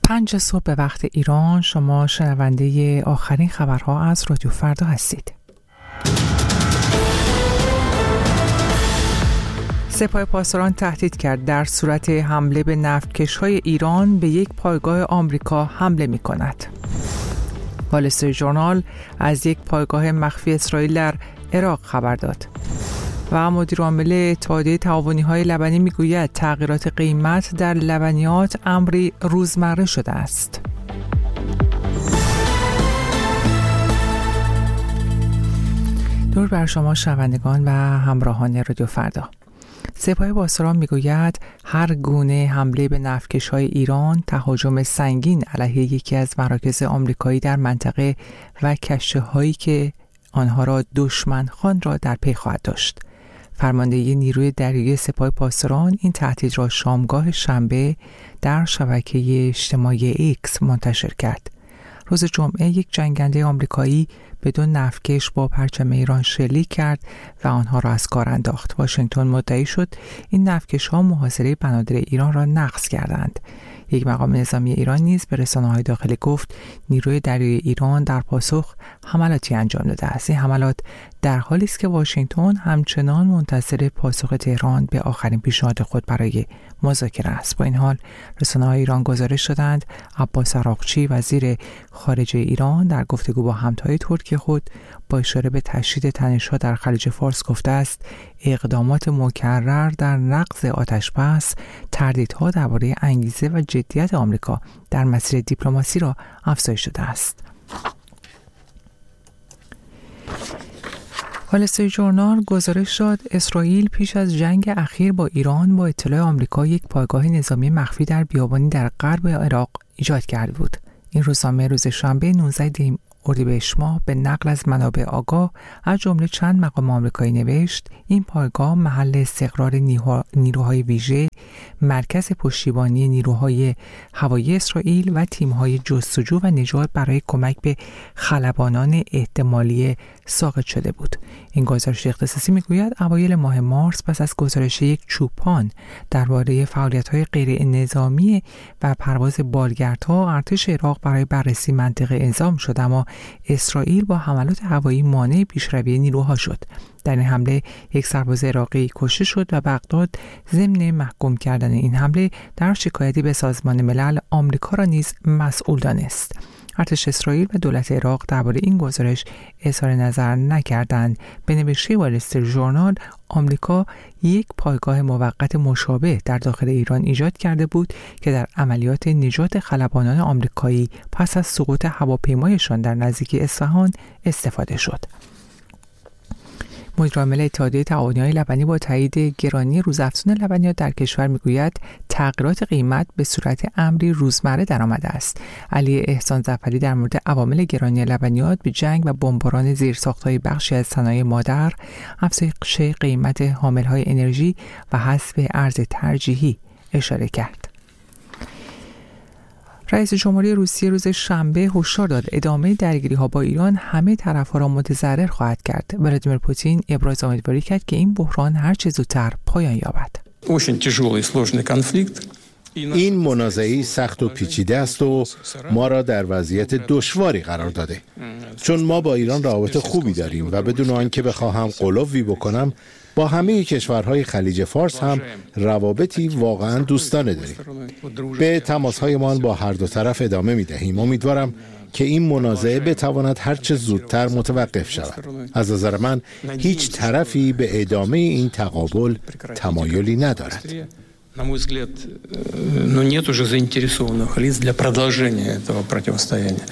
5 صبح به وقت ایران. شما شنونده آخرین خبرها از رادیو فردا هستید. سپاه پاسداران تهدید کرد در صورت حمله به نفتکش‌های ایران به یک پایگاه آمریکا حمله می‌کند. وال استریت ژورنال از یک پایگاه مخفی اسرائیل در عراق خبر داد. و مدیر عامل اتحادیه تعاونی‌های لبنی میگوید تغییرات قیمت در لبنیات امری روزمره شده است. درود بر شما شنوندگان و همراهان رادیو فردا. سپاه پاسداران میگوید هر گونه حمله به نفتکش‌های ایران تهاجم سنگین علیه یکی از مراکز آمریکایی در منطقه و کشتی‌هایی که آنها را دشمن خوان را در پی خواهد داشت. فرمانده نیروی دریایی سپاه پاسداران این تهدید را شامگاه شنبه در شبکه اجتماعی ایکس منتشر کرد. روز جمعه یک جنگنده آمریکایی به 2 نفتکش با پرچم ایران شلیک کرد و آنها را از کار انداخت. واشنگتن مدعی شد این نفتکش‌ها محاصره بنادر ایران را نقض کردند. یک مقام نظامی ایران نیز به رسانه‌های داخلی گفت نیروی دریایی ایران در پاسخ حملاتی انجام داده است. این حملات در حالی است که واشنگتن همچنان منتظر پاسخ تهران به آخرین پیشنهاد خود برای مذاکره است. با این حال رسانه‌های ایران گزارش دادند عباس عراقچی وزیر خارجه ایران در گفتگو با همتای ترکی خود با اشاره به تشدید تنش‌ها در خلیج فارس گفته است اقدامات مکرر در نقض آتش‌بس تردیدها درباره انگیزه و جدیت آمریکا در مسیر دیپلماسی را افزایش داده است. وال استریت ژورنال گزارش داد اسرائیل پیش از جنگ اخیر با ایران با اطلاع آمریکا یک پایگاه نظامی مخفی در بیابانی در غرب عراق ایجاد کرده بود. این روزنامه روز شنبه 19 اردیبهشت ماه به نقل از منابع آگاه از جمله چند مقام آمریکایی نوشت این پایگاه محل استقرار نیروهای ویژه، مرکز پشتیبانی نیروهای هوایی اسرائیل و تیم‌های جستجو و نجات برای کمک به خلبانان احتمالی ساقط شده بود. این گزارش اختصاصی میگوید اوایل ماه مارس پس از گزارش یک چوپان درباره فعالیت‌های غیر نظامی و پرواز بالگردها ارتش عراق برای بررسی منطقه اعزام شد، اما اسرائیل با حملات هوایی مانع پیشروی نیروها شد. در این حمله یک سرباز عراقی کشته شد و بغداد ضمن محکوم کردن این حمله در شکایتی به سازمان ملل آمریکا را نیز مسئول دانست. ارتش اسرائیل و دولت عراق درباره این گزارش اظهار نظر نکردند. به نوشته وال استریت ژورنال آمریکا یک پایگاه موقت مشابه در داخل ایران ایجاد کرده بود که در عملیات نجات خلبانان آمریکایی پس از سقوط هواپیمایشان در نزدیکی اصفهان استفاده شد. مدیر عامل اتحادیه تعاونی‌های لبنی با تایید گرانی روزافزون لبنیات در کشور میگوید تغییرات قیمت به صورت امری روزمره درآمده است. علی احسان ظفری در مورد عوامل گرانی لبنیات به جنگ و بمباران زیرساخت‌های بخشی از صنایع مادر، افزایش قیمت حامل‌های انرژی و حذف ارز ترجیحی اشاره کرد. رئیس جمهوری روسیه روز شنبه هشدار داد ادامه درگیری‌ها با ایران همه طرف‌ها را متضرر خواهد کرد. ولادیمیر پوتین ابراز امیدواری کرد که این بحران هر چه زودتر پایان یابد. این منازعه سخت و پیچیده است و ما را در وضعیت دشواری قرار داده، چون ما با ایران روابط خوبی داریم و بدون آنکه بخواهم غلوی بکنم با همه کشورهای خلیج فارس هم روابطی واقعا دوستانه داریم. به تماسهایمان با هر دو طرف ادامه می‌دهیم. امیدوارم که این منازعه بتواند هر چه زودتر متوقف شود. از نظر من هیچ طرفی به ادامه این تقابل تمایلی ندارد. На мой взгляд, нет уже заинтересованных лиц для продолжения этого противостояния.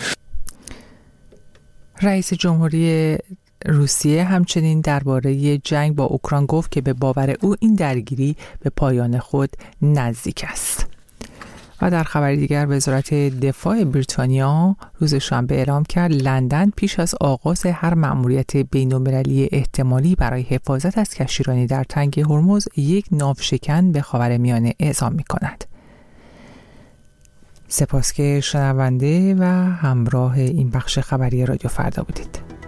رئیس جمهوری روسیه همچنین درباره جنگ با اوکراین گفت که به باور او این درگیری به پایان خود نزدیک است. و در خبر دیگر وزارت دفاع بریتانیا روز شنبه اعلام کرد لندن پیش از آغاز هر مأموریت بین‌المللی احتمالی برای حفاظت از کشتیرانی در تنگ هرمز یک ناوشکن به خاورمیانه اعزام می‌کند. سپاس که شنونده و همراه این بخش خبری رادیو فردا بودید.